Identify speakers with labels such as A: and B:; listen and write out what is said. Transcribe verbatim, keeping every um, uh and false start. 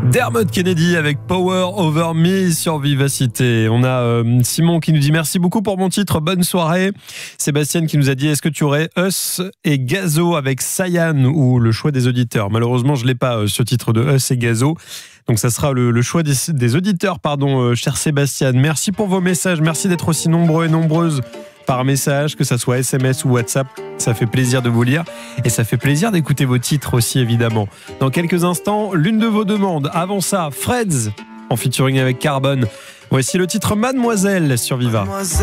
A: Dermot Kennedy avec Power Over Me sur Vivacité. On a euh, Simon qui nous dit merci beaucoup pour mon titre, bonne soirée. Sébastien qui nous a dit est-ce que tu aurais Us et Gazo avec Sayan ou le choix des auditeurs. Malheureusement je l'ai pas euh, ce titre de Us et Gazo. Donc ça sera le, le choix des, des auditeurs, pardon, euh, cher Sébastien. Merci pour vos messages, merci d'être aussi nombreux et nombreuses par message, que ça soit S M S ou WhatsApp. Ça fait plaisir de vous lire et ça fait plaisir d'écouter vos titres aussi, évidemment. Dans quelques instants, l'une de vos demandes. Avant ça, Freds en featuring avec Carbone. Voici le titre Mademoiselle sur Viva.